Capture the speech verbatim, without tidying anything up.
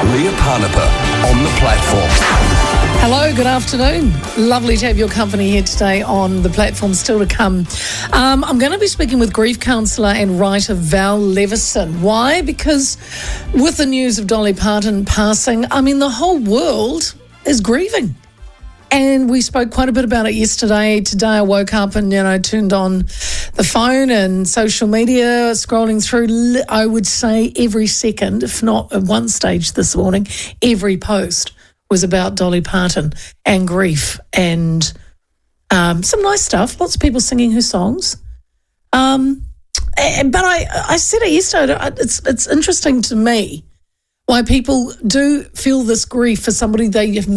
Leah Parnapa on the platform. Hello, good afternoon. Lovely to have your company here today on the platform. Still to come. Um, I'm going to be speaking with grief counsellor and writer Val Levison. Why? Because with the news of Dolly Parton passing, I mean, the whole world is grieving. And we spoke quite a bit about it yesterday. Today I woke up and, you know, turned on the phone and social media, scrolling through, I would say every second, if not at one stage this morning, every post was about Dolly Parton and grief and um, some nice stuff. Lots of people singing her songs. Um, and, but I, I said it yesterday, it's, it's interesting to me why people do feel this grief for somebody they have